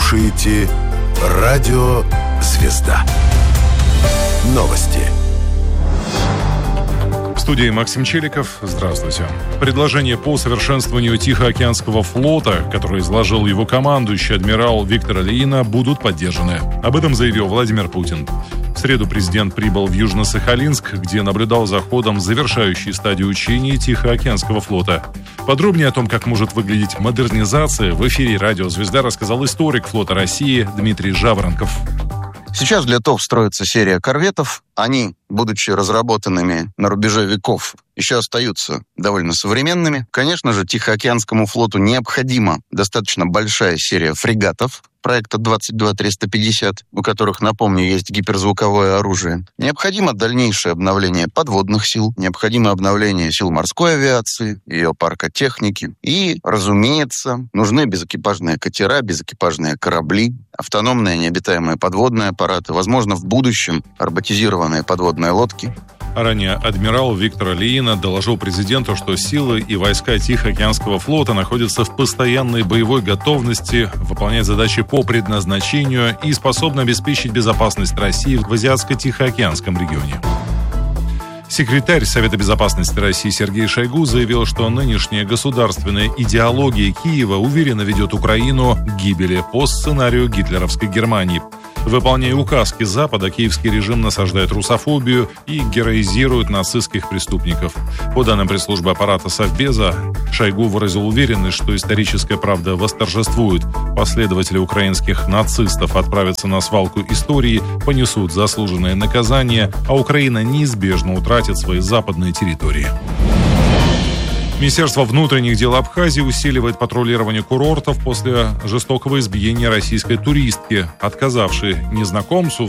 слушаете «Радио Звезда». Новости. В студии Максим Челиков. Здравствуйте. Предложения по совершенствованию Тихоокеанского флота, которые изложил его командующий адмирал Виктор Алиина, будут поддержаны. Об этом заявил Владимир Путин. В среду президент прибыл в Южно-Сахалинск, где наблюдал за ходом завершающей стадии учений Тихоокеанского флота. Подробнее о том, как может выглядеть модернизация, в эфире «Радио Звезда» рассказал историк флота России Дмитрий Жаворонков. Сейчас для ТОВ строится серия корветов. Они, будучи разработанными на рубеже веков, еще остаются довольно современными. Конечно же, Тихоокеанскому флоту необходима достаточно большая серия фрегатов проекта 22-350, у которых, напомню, есть гиперзвуковое оружие. Необходимо дальнейшее обновление подводных сил, необходимо обновление сил морской авиации, ее парка техники. И, разумеется, нужны безэкипажные катера, безэкипажные корабли, автономные необитаемые подводные аппараты, возможно, в будущем роботизированные подводные лодки. Ранее адмирал Виктор Алиина доложил президенту, что силы и войска Тихоокеанского флота находятся в постоянной боевой готовности выполнять задачи по предназначению и способны обеспечить безопасность России в Азиатско-Тихоокеанском регионе. Секретарь Совета безопасности России Сергей Шойгу заявил, что нынешняя государственная идеология Киева уверенно ведет Украину к гибели по сценарию гитлеровской Германии. Выполняя указки Запада, киевский режим насаждает русофобию и героизирует нацистских преступников. По данным пресс-службы аппарата Совбеза, Шойгу выразил уверенность, что историческая правда восторжествует. Последователи украинских нацистов отправятся на свалку истории, понесут заслуженное наказание, а Украина неизбежно утратит свои западные территории. Министерство внутренних дел Абхазии усиливает патрулирование курортов после жестокого избиения российской туристки, отказавшей незнакомцу